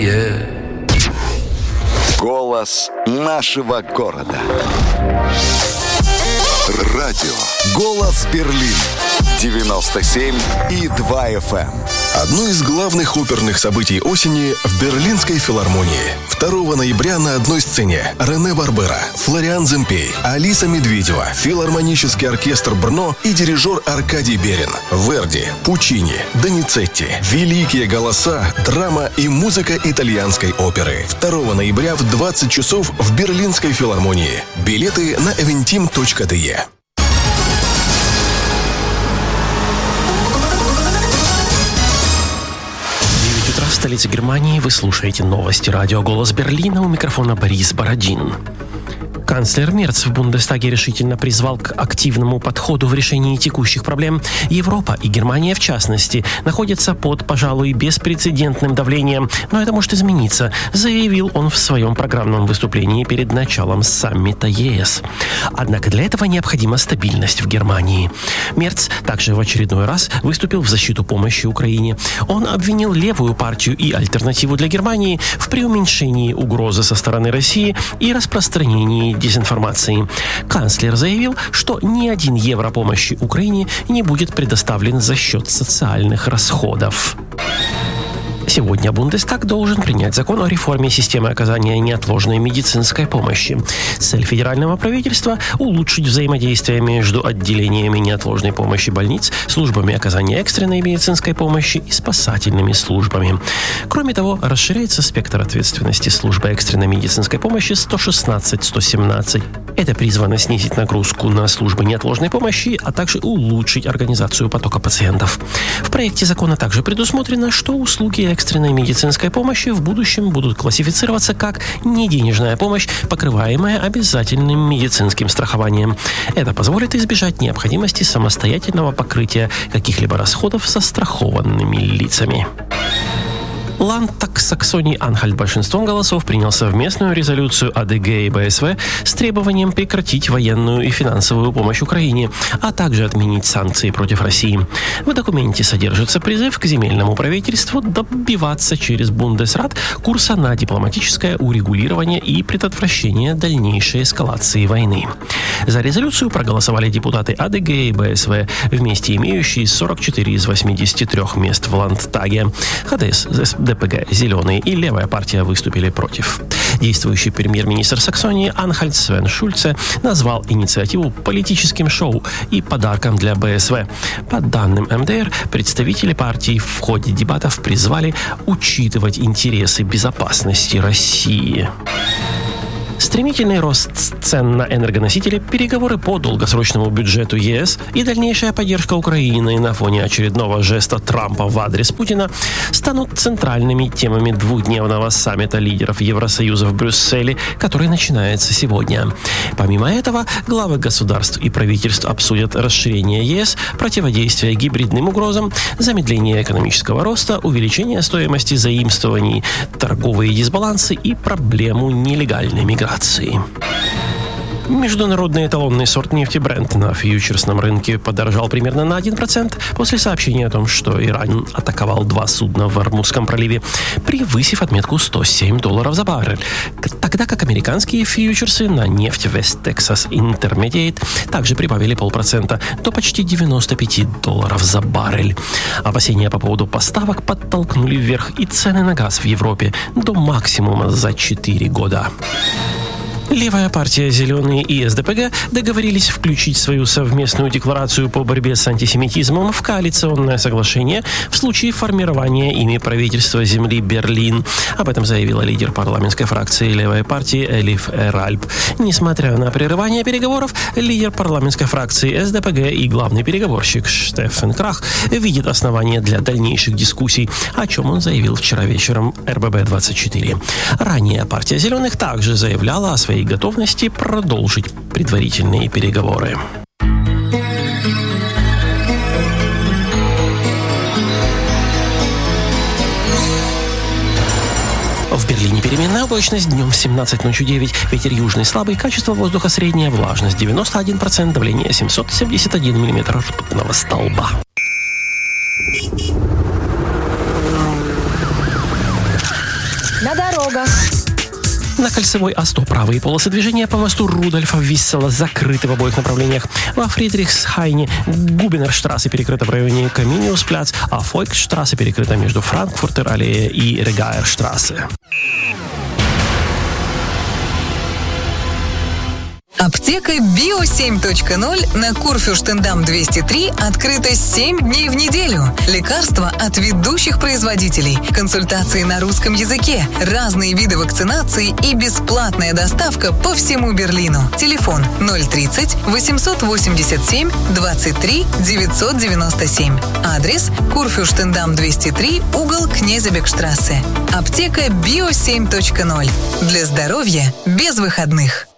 Голос нашего города. Радио «Голос Берлин» 97,2 FM. Одно из главных оперных событий осени в Берлинской филармонии. 2 ноября на одной сцене Рене Барбера, Флориан Земпей, Алиса Медведева, филармонический оркестр Брно и дирижер Аркадий Берин. Верди, Пучини, Доницетти. Великие голоса, драма и музыка итальянской оперы. 2 ноября в 20 часов в Берлинской филармонии. Билеты на eventim.de. В столице Германии вы слушаете новости радио «Голос Берлина», у микрофона Борис Бородин. Канцлер Мерц в Бундестаге решительно призвал к активному подходу в решении текущих проблем. Европа и Германия, в частности, находятся под, пожалуй, беспрецедентным давлением, но это может измениться, заявил он в своем программном выступлении перед началом саммита ЕС. Однако для этого необходима стабильность в Германии. Мерц также в очередной раз выступил в защиту помощи Украине. Он обвинил левую партию и альтернативу для Германии в преуменьшении угрозы со стороны России и распространении дезинформации. Канцлер заявил, что ни 1 евро помощи Украине не будет предоставлен за счет социальных расходов. Сегодня Бундестаг должен принять закон о реформе системы оказания неотложной медицинской помощи. Цель федерального правительства – улучшить взаимодействие между отделениями неотложной помощи больниц, службами оказания экстренной медицинской помощи и спасательными службами. Кроме того, расширяется спектр ответственности службы экстренной медицинской помощи 116-117. Это призвано снизить нагрузку на службы неотложной помощи, а также улучшить организацию потока пациентов. В проекте закона также предусмотрено, что услуги экстренной медицинской помощи в будущем будут классифицироваться как неденежная помощь, покрываемая обязательным медицинским страхованием. Это позволит избежать необходимости самостоятельного покрытия каких-либо расходов застрахованными лицами. Ландтаг Саксонии-Анхальт большинством голосов принял совместную резолюцию АДГ и БСВ с требованием прекратить военную и финансовую помощь Украине, а также отменить санкции против России. В документе содержится призыв к земельному правительству добиваться через Бундесрат курса на дипломатическое урегулирование и предотвращение дальнейшей эскалации войны. За резолюцию проголосовали депутаты АДГ и БСВ, вместе имеющие 44 из 83 мест в Ландтаге. ХДС, ДПГ, Зеленые и Левая партия выступили против. Действующий премьер-министр Саксонии Анхальт Свен Шульце назвал инициативу политическим шоу и подарком для БСВ. По данным МДР, представители партии в ходе дебатов призвали учитывать интересы безопасности России. Стремительный рост цен на энергоносители, переговоры по долгосрочному бюджету ЕС и дальнейшая поддержка Украины на фоне очередного жеста Трампа в адрес Путина станут центральными темами двухдневного саммита лидеров Евросоюза в Брюсселе, который начинается сегодня. Помимо этого, главы государств и правительств обсудят расширение ЕС, противодействие гибридным угрозам, замедление экономического роста, увеличение стоимости заимствований, торговые дисбалансы и проблему нелегальной миграции. Международный эталонный сорт нефти Brent на фьючерсном рынке подорожал примерно на 1% после сообщения о том, что Иран атаковал 2 судна в Ормузском проливе, превысив отметку $107 за баррель, тогда как американские фьючерсы на нефть West Texas Intermediate также прибавили 0,5% до почти $95 за баррель. Опасения по поводу поставок подтолкнули вверх и цены на газ в Европе до максимума за 4 года. Левая партия «Зеленые» и СДПГ договорились включить свою совместную декларацию по борьбе с антисемитизмом в коалиционное соглашение в случае формирования ими правительства земли Берлин. Об этом заявила лидер парламентской фракции левой партии Элиф Эральб. Несмотря на прерывание переговоров, лидер парламентской фракции СДПГ и главный переговорщик Штеффен Крах видит основания для дальнейших дискуссий, о чем он заявил вчера вечером РББ-24. Ранее партия «Зеленых» также заявляла о своей готовности продолжить предварительные переговоры. В Берлине переменная облачность, днем 17, ночью 9, ветер южный слабый, качество воздуха средняя, влажность 91%, давление 771 мм ртутного столба. На дорогах. На Кольцевой А100 правые полосы движения по мосту Рудольфа Виссела закрыты в обоих направлениях. Во Фридрихсхайне Губинерштрассе перекрыта в районе Каминиусплац, а Фольксштрассе перекрыта между Франкфуртер-аллее и Регаерштрассе. Аптека Био 7.0 на Курфюрштендам 203 открыта 7 дней в неделю. Лекарства от ведущих производителей, консультации на русском языке, разные виды вакцинации и бесплатная доставка по всему Берлину. Телефон 030 887 23 997. Адрес Курфюрштендам 203, угол Кнезебекштрассе. Аптека Био 7.0. Для здоровья без выходных.